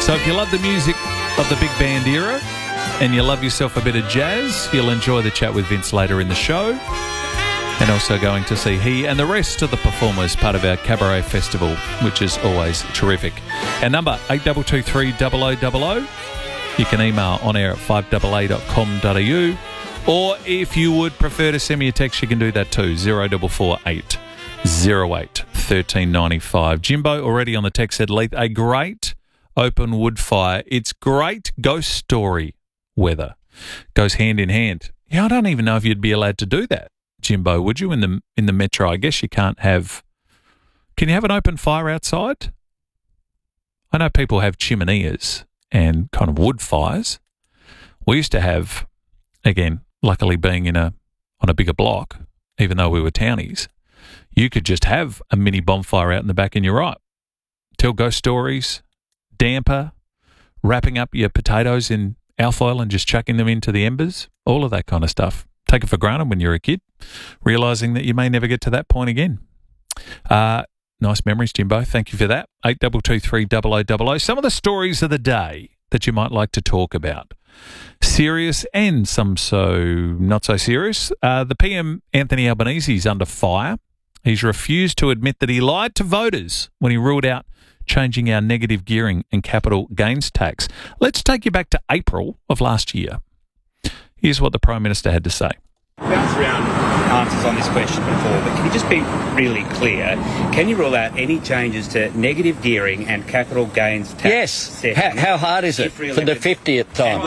So if you love the music of the big band era and you love yourself a bit of jazz, you'll enjoy the chat with Vince later in the show. And also going to see he and the rest of the performers part of our Cabaret Festival, which is always terrific. Our number, 8223 0000. You can email on air at 5AA.com.au. Or if you would prefer to send me a text, you can do that too, 0448 08 1395. Jimbo already on the text said, Leith, a great open wood fire. It's great ghost story weather. Goes hand in hand. Yeah, I don't even know if you'd be allowed to do that, Jimbo, would you, in the metro? I guess you can't have... Can you have an open fire outside? I know people have chimeneas and kind of wood fires. We used to have, again, luckily being on a bigger block, even though we were townies, you could just have a mini bonfire out in the back and you're right. Tell ghost stories, damper, wrapping up your potatoes in alfoil and just chucking them into the embers, all of that kind of stuff. Take it for granted when you're a kid, realising that you may never get to that point again. Nice memories, Jimbo. Thank you for that. 8223 0000. Some of the stories of the day that you might like to talk about. Serious and some so not so serious. The PM, Anthony Albanese, is under fire. He's refused to admit that he lied to voters when he ruled out changing our negative gearing and capital gains tax. Let's take you back to April of last year. Here's what the Prime Minister had to say. Bounce around answers on this question before, but can you just be really clear? Can you rule out any changes to negative gearing and capital gains tax? Yes. How hard is it for the 50th time?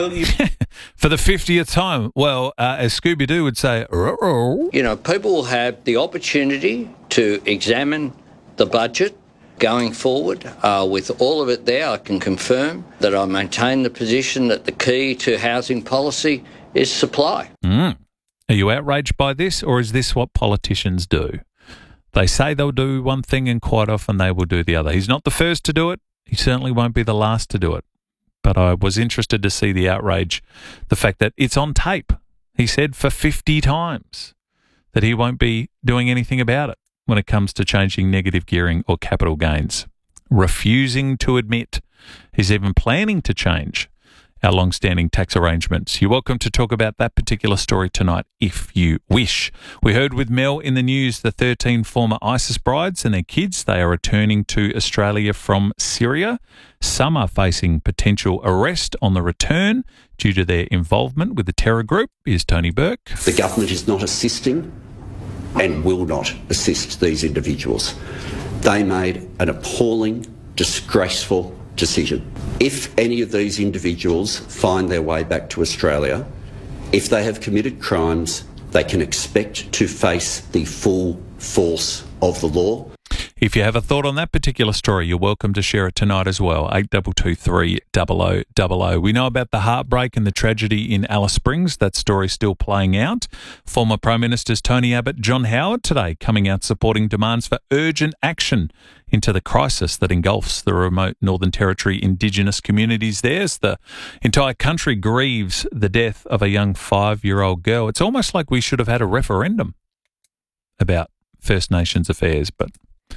For the 50th time? Well, as Scooby-Doo would say, ruh-roh. You know, people will have the opportunity to examine the budget going forward. With all of it there, I can confirm that I maintain the position that the key to housing policy is supply. Are you outraged by this, or is this what politicians do? They say they'll do one thing and quite often they will do the other. He's not the first to do it. He certainly won't be the last to do it. But I was interested to see the outrage, the fact that it's on tape. He said for 50 times that he won't be doing anything about it when it comes to changing negative gearing or capital gains. Refusing to admit he's even planning to change our long-standing tax arrangements. You're welcome to talk about that particular story tonight if you wish. We heard with Mel in the news the 13 former ISIS brides and their kids. They are returning to Australia from Syria. Some are facing potential arrest on the return due to their involvement with the terror group. Here's Tony Burke. The government is not assisting and will not assist these individuals. They made an appalling, disgraceful decision. If any of these individuals find their way back to Australia, if they have committed crimes, they can expect to face the full force of the law. If you have a thought on that particular story, you're welcome to share it tonight as well. 8223 0000. We know about the heartbreak and the tragedy in Alice Springs. That story's still playing out. Former Prime Ministers Tony Abbott, John Howard today coming out supporting demands for urgent action into the crisis that engulfs the remote Northern Territory Indigenous communities there as the entire country grieves the death of a young 5-year-old girl. It's almost like we should have had a referendum about First Nations affairs, but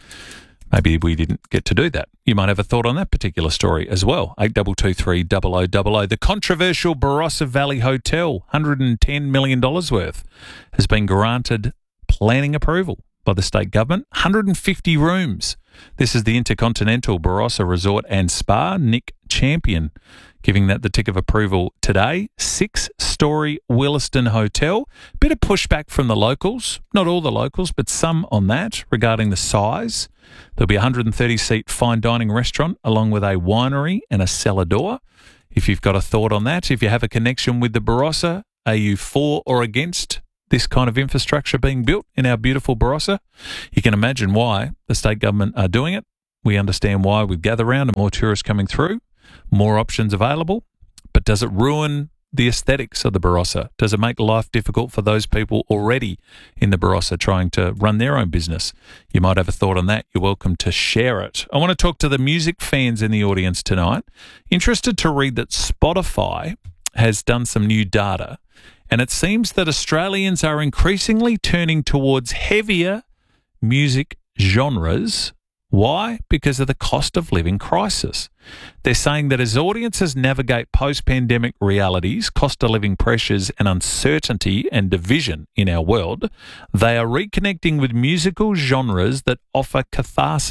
maybe we didn't get to do that. You might have a thought on that particular story as well. 8223 0000. The controversial Barossa Valley Hotel, $110 million worth, has been granted planning approval by the state government. 150 rooms. This is the Intercontinental Barossa Resort and Spa. Nick Champion giving that the tick of approval today. 6-storey Williston Hotel. Bit of pushback from the locals. Not all the locals, but some on that regarding the size. There'll be a 130-seat fine dining restaurant along with a winery and a cellar door. If you've got a thought on that, if you have a connection with the Barossa, are you for or against this kind of infrastructure being built in our beautiful Barossa? You can imagine why the state government are doing it. We understand why with Gather Round and more tourists coming through, more options available. But does it ruin the aesthetics of the Barossa? Does it make life difficult for those people already in the Barossa trying to run their own business? You might have a thought on that. You're welcome to share it. I want to talk to the music fans in the audience tonight. Interested to read that Spotify has done some new data, and it seems that Australians are increasingly turning towards heavier music genres Why? Because of the cost of living crisis. They're saying that as audiences navigate post-pandemic realities, cost of living pressures and uncertainty and division in our world, they are reconnecting with musical genres that offer catharsis